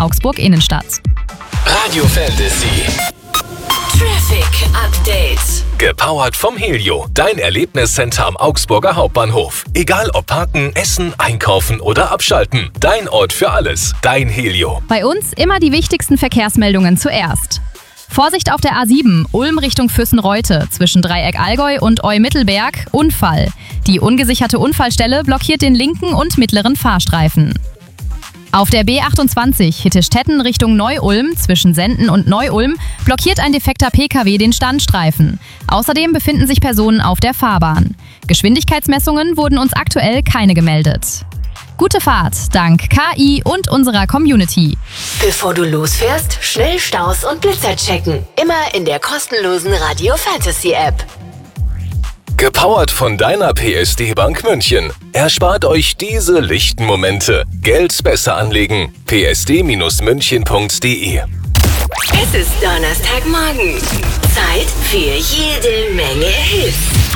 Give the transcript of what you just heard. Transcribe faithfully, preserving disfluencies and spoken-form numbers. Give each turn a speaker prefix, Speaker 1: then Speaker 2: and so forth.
Speaker 1: Augsburg Innenstadt.
Speaker 2: Radio Fantasy.
Speaker 3: Traffic Update.
Speaker 2: Gepowert vom Helio, dein Erlebniscenter am Augsburger Hauptbahnhof. Egal ob parken, essen, einkaufen oder abschalten. Dein Ort für alles. Dein Helio.
Speaker 1: Bei uns immer die wichtigsten Verkehrsmeldungen zuerst. Vorsicht auf der A sieben, Ulm Richtung Füssen-Reute, zwischen Dreieck Allgäu und Eu-Mittelberg, Unfall. Die ungesicherte Unfallstelle blockiert den linken und mittleren Fahrstreifen. Auf der B achtundzwanzig, Hittestetten Richtung Neu-Ulm, zwischen Senden und Neu-Ulm, blockiert ein defekter P K W den Standstreifen. Außerdem befinden sich Personen auf der Fahrbahn. Geschwindigkeitsmessungen wurden uns aktuell keine gemeldet. Gute Fahrt, dank K I und unserer Community.
Speaker 3: Bevor du losfährst, schnell Staus und Blitzer checken. Immer in der kostenlosen Radio Fantasy App.
Speaker 2: Gepowert von deiner P S D-Bank München. Erspart euch diese lichten Momente. Geld besser anlegen. p s d Bindestrich münchen punkt d e.
Speaker 3: Es ist Donnerstagmorgen. Zeit für jede Menge Hits.